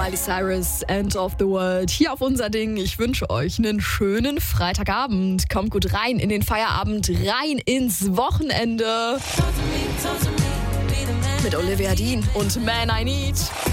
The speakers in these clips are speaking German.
Miley Cyrus, End of the World, hier auf unser Ding. Ich wünsche euch einen schönen Freitagabend. Kommt gut rein in den Feierabend, rein ins Wochenende. Mit Olivia Dean und Man I Need.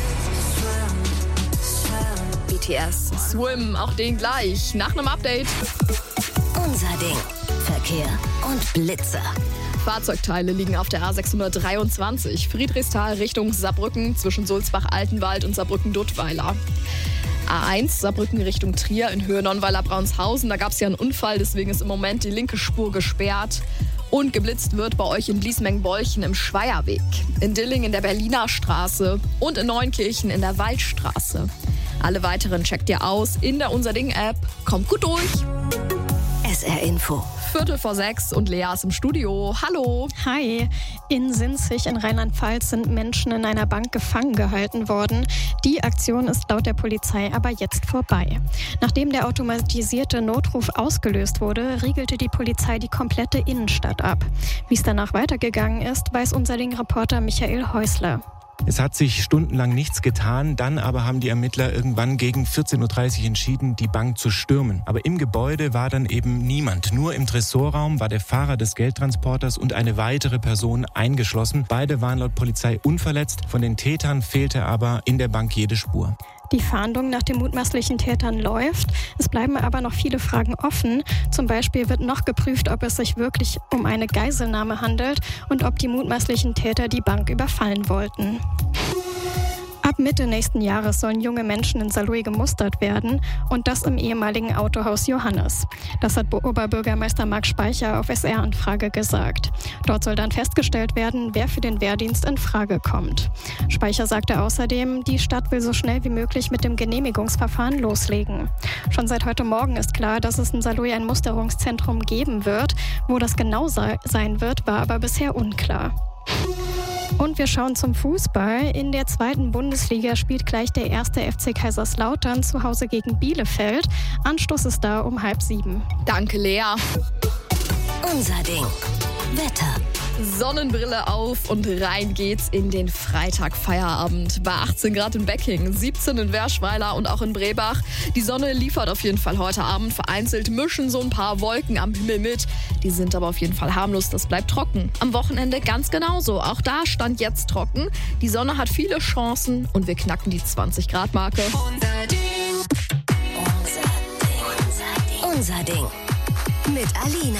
BTS, Swim, auch den gleich, nach einem Update. Unser Ding. Verkehr und Blitzer. Fahrzeugteile liegen auf der A623, Friedrichsthal Richtung Saarbrücken zwischen Sulzbach-Altenwald und Saarbrücken-Duttweiler. A1 Saarbrücken Richtung Trier in Höhe Nonnweiler-Braunsthausen. Da gab es ja einen Unfall, deswegen ist im Moment die linke Spur gesperrt. Und geblitzt wird bei euch in Bliesmeng-Bolchen im Schweierweg, in Dilling in der Berliner Straße und in Neunkirchen in der Waldstraße. Alle weiteren checkt ihr aus in der Unser Ding-App. Kommt gut durch! SR Info. 5:45 und Lea ist im Studio. Hallo. Hi. In Sinzig in Rheinland-Pfalz sind Menschen in einer Bank gefangen gehalten worden. Die Aktion ist laut der Polizei aber jetzt vorbei. Nachdem der automatisierte Notruf ausgelöst wurde, riegelte die Polizei die komplette Innenstadt ab. Wie es danach weitergegangen ist, weiß unser Ding-Reporter Michael Häusler. Es hat sich stundenlang nichts getan, dann aber haben die Ermittler irgendwann gegen 14:30 Uhr entschieden, die Bank zu stürmen. Aber im Gebäude war dann eben niemand. Nur im Tresorraum war der Fahrer des Geldtransporters und eine weitere Person eingeschlossen. Beide waren laut Polizei unverletzt. Von den Tätern fehlte aber in der Bank jede Spur. Die Fahndung nach den mutmaßlichen Tätern läuft. Es bleiben aber noch viele Fragen offen. Zum Beispiel wird noch geprüft, ob es sich wirklich um eine Geiselnahme handelt und ob die mutmaßlichen Täter die Bank überfallen wollten. Ab Mitte nächsten Jahres sollen junge Menschen in Saarlouis gemustert werden und das im ehemaligen Autohaus Johannes. Das hat Oberbürgermeister Marc Speicher auf SR-Anfrage gesagt. Dort soll dann festgestellt werden, wer für den Wehrdienst in Frage kommt. Speicher sagte außerdem, die Stadt will so schnell wie möglich mit dem Genehmigungsverfahren loslegen. Schon seit heute Morgen ist klar, dass es in Saarlouis ein Musterungszentrum geben wird. Wo das genau sein wird, war aber bisher unklar. Und wir schauen zum Fußball. In der 2. Bundesliga spielt gleich der 1. FC Kaiserslautern zu Hause gegen Bielefeld. Anstoß ist da um 6:30. Danke, Lea. Unser Ding. Wetter. Sonnenbrille auf und rein geht's in den Freitag-Feierabend. Bei 18 Grad in Becking, 17 in Werschweiler und auch in Brebach. Die Sonne liefert auf jeden Fall heute Abend. Vereinzelt mischen so ein paar Wolken am Himmel mit. Die sind aber auf jeden Fall harmlos, das bleibt trocken. Am Wochenende ganz genauso. Auch da stand jetzt trocken. Die Sonne hat viele Chancen und wir knacken die 20-Grad-Marke. Unser Ding. Unser Ding. Mit Alina.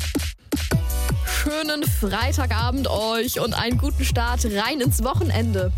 Schönen Freitagabend euch und einen guten Start rein ins Wochenende.